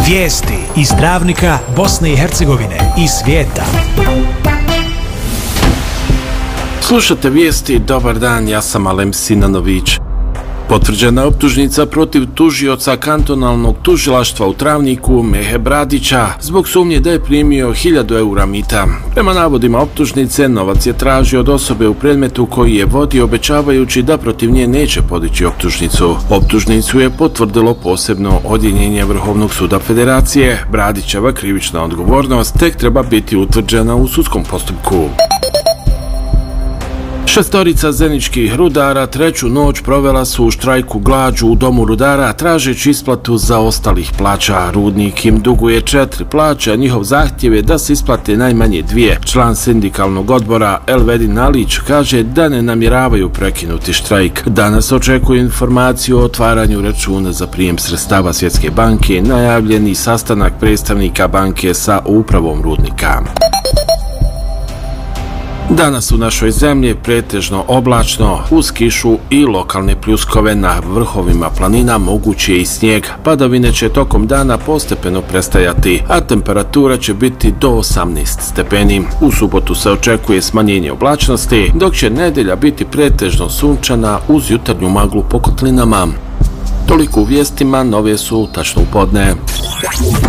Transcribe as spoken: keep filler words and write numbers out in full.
Vijesti iz Travnika, Bosne i Hercegovine i svijeta. Slušate vijesti, dobar dan, ja sam Alem Sinanović. Potvrđena je optužnica protiv tužioca kantonalnog tužilaštva u Travniku Mehe Bradića zbog sumnje da je primio hiljadu eura mita. Prema navodima optužnice, novac je tražio od osobe u predmetu koji je vodio, obećavajući da protiv nje neće podići optužnicu. Optužnicu je potvrdilo posebno odjeljenje Vrhovnog suda Federacije. Bradićeva krivična odgovornost tek treba biti utvrđena u sudskom postupku. Šestorica zeničkih rudara treću noć provela su u štrajku glađu u domu rudara tražeći isplatu zaostalih plaća. Rudnik im duguje četiri plaće, a njihov zahtjev je da se isplate najmanje dvije. Član sindikalnog odbora Elvedin Alić kaže da ne namjeravaju prekinuti štrajk. Danas očekuje informaciju o otvaranju računa za prijem sredstava Svjetske banke, najavljeni sastanak predstavnika banke sa upravom rudnika. Danas u našoj zemlji pretežno oblačno, uz kišu i lokalne pljuskove. Na vrhovima planina mogući je i snijeg. Padavine će tokom dana postepeno prestajati, a temperatura će biti do osamnaest stepeni. U subotu se očekuje smanjenje oblačnosti, dok će nedjelja biti pretežno sunčana uz jutarnju maglu po kotlinama. Toliko u vijestima, nove su tačno u podne.